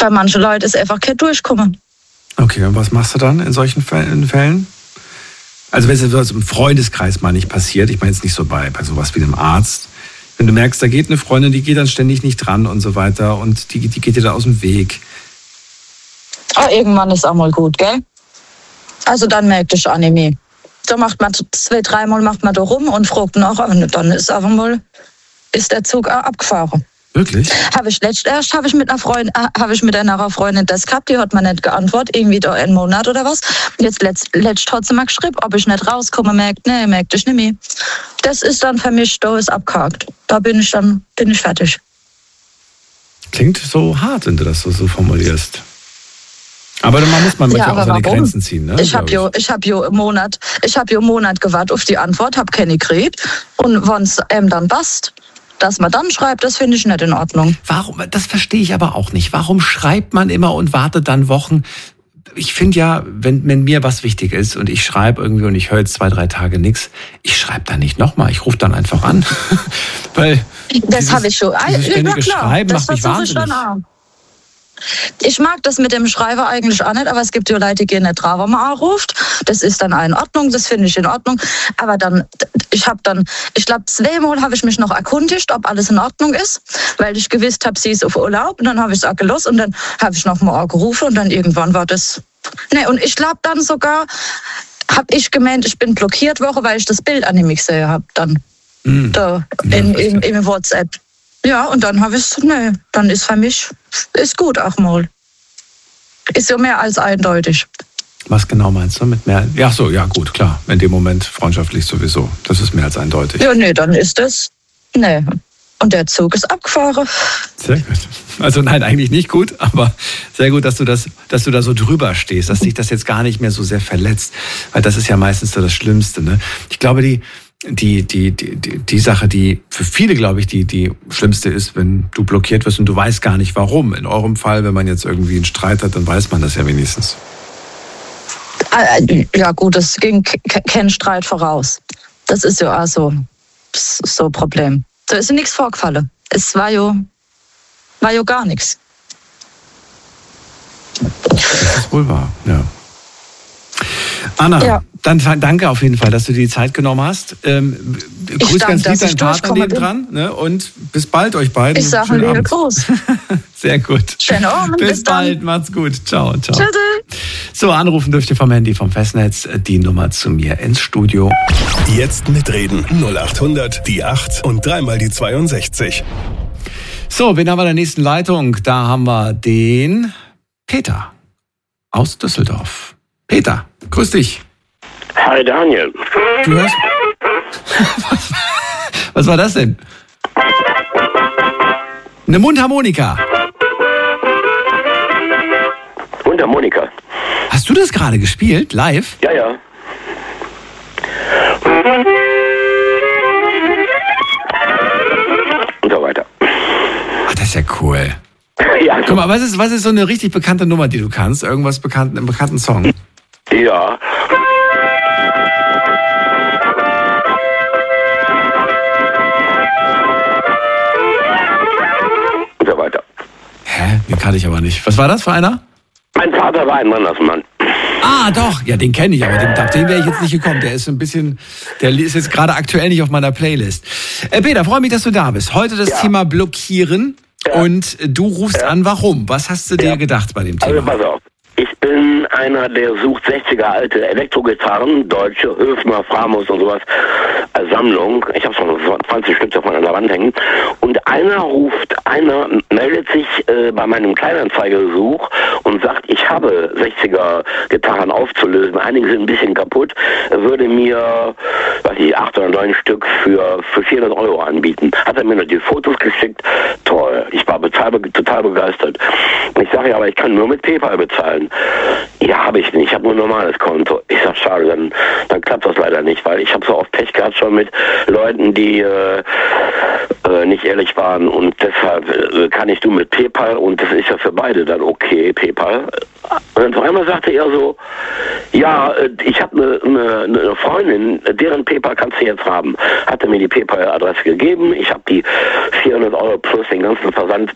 bei manchen Leuten ist einfach kein Durchkommen. Okay, und was machst du dann in solchen Fällen? Also wenn es so im Freundeskreis mal nicht passiert, ich meine jetzt nicht so bei sowas wie einem Arzt, wenn du merkst, da geht eine Freundin, die geht dann ständig nicht dran und so weiter und die geht dir da aus dem Weg. Irgendwann ist auch mal gut, gell? Also dann merkt ich auch nicht mehr. Da macht man 2-3 Mal macht man da rum und fragt nach und dann ist einfach mal der Zug auch abgefahren. Wirklich? Habe ich mit einer Freundin das gehabt, die hat mir nicht geantwortet, irgendwie da einen Monat oder was. Jetzt letzt hat sie mal geschrieben, ob ich nicht rauskomme, merkt ich nicht mehr. Das ist dann für mich, da ist abgehakt. Da bin ich fertig. Klingt so hart, wenn du das so formulierst. Aber man muss auch seine Grenzen ziehen, ne? Ich hab einen Monat gewartet auf die Antwort, hab keine gekriegt. Und wenn es dann passt, dass man dann schreibt, das finde ich nicht in Ordnung. Warum? Das verstehe ich aber auch nicht. Warum schreibt man immer und wartet dann Wochen? Ich finde ja, wenn mir was wichtig ist und ich schreibe irgendwie und ich höre jetzt 2-3 Tage nichts, ich schreibe dann nicht nochmal. Ich rufe dann einfach an. Weil das habe ich schon. Dieses ständige Schreiben macht mich wahnsinnig. Ich mag das mit dem Schreiber eigentlich auch nicht, aber es gibt ja Leute, die gehen nicht drauf, wenn man anruft. Das ist dann auch in Ordnung, das finde ich in Ordnung. Aber ich glaube, 2-mal habe ich mich noch erkundigt, ob alles in Ordnung ist, weil ich gewusst habe, sie ist auf Urlaub. Und dann habe ich es auch gelassen und dann habe ich noch mal angerufen und dann irgendwann war das... und ich glaube dann sogar, habe ich gemeint, ich bin blockiert worden, weil ich das Bild an ihm gesehen habe. Dann im WhatsApp. Ja, und dann habe ich es, dann ist für mich, ist gut auch mal. Ist ja mehr als eindeutig. Was genau meinst du mit mehr? Ja, so, ja gut, klar. In dem Moment freundschaftlich sowieso. Das ist mehr als eindeutig. Ja, dann ist das, Und der Zug ist abgefahren. Sehr gut. Also nein, eigentlich nicht gut, aber sehr gut, dass du da so drüber stehst, dass dich das jetzt gar nicht mehr so sehr verletzt. Weil das ist ja meistens so das Schlimmste, ne? Ich glaube, die Sache, die für viele, glaube ich, die schlimmste ist, wenn du blockiert wirst und du weißt gar nicht warum. In eurem Fall, wenn man jetzt irgendwie einen Streit hat, dann weiß man das ja wenigstens. Ja gut, es ging kein Streit voraus. Das ist ja auch so ein Problem. Da ist ja nichts vorgefallen. Es war ja gar nichts. Das ist wohl wahr, ja. Anna, dann danke auf jeden Fall, dass du dir die Zeit genommen hast. Grüß ganz lieb deinen Partner nebendran, ne? Und bis bald euch beiden. Ich sage einen Gruß. Sehr gut. Schönen Abend. Bis bald, macht's gut. Ciao. Tschüss. So, anrufen dürft ihr vom Handy, vom Festnetz, die Nummer zu mir ins Studio. Jetzt mitreden. 0800 die 8 und 3 die 62. So, wen haben wir in der nächsten Leitung? Da haben wir den Peter aus Düsseldorf. Peter, grüß dich. Hi Daniel. Du hörst? Was war das denn? Eine Mundharmonika. Mundharmonika. Hast du das gerade gespielt, live? Ja. Und so weiter. Ach, das ist ja cool. Ja. Guck mal, was ist so eine richtig bekannte Nummer, die du kannst? Einen bekannten Song? Ja. Und so weiter. Hä? Den kannte ich aber nicht. Was war das für einer? Mein Vater war ein Mannesmann. Ah, doch. Ja, den kenne ich, aber auf den wäre ich jetzt nicht gekommen. Der ist jetzt gerade aktuell nicht auf meiner Playlist. Peter, freue mich, dass du da bist. Heute das Thema Blockieren. Ja. Und du rufst an, warum? Was hast du dir gedacht bei dem Thema? Also pass auf. Ich bin einer, der sucht 60er alte Elektrogitarren, deutsche, Höfner, Framus und sowas als Sammlung. Ich habe schon 20 Stück davon an der Wand hängen. Und einer meldet sich bei meinem Kleinanzeigesuch und sagt, ich habe 60er Gitarren aufzulösen. Einige sind ein bisschen kaputt. Er würde mir, 8 oder 9 Stück für 400 € anbieten. Hat er mir noch die Fotos geschickt. Toll. Ich war total begeistert. Ich sage ja, aber ich kann nur mit PayPal bezahlen. Ja, habe ich nicht. Ich habe nur ein normales Konto. Ich sage, schade, dann klappt das leider nicht, weil ich habe so oft Pech gehabt schon mit Leuten, die nicht ehrlich waren und deshalb kann ich nur mit PayPal und das ist ja für beide dann okay, PayPal. Und dann auf einmal sagte er so, ja, ich habe eine Freundin, deren PayPal kannst du jetzt haben. Hat er mir die PayPal-Adresse gegeben. Ich habe die 400 € plus den ganzen Versand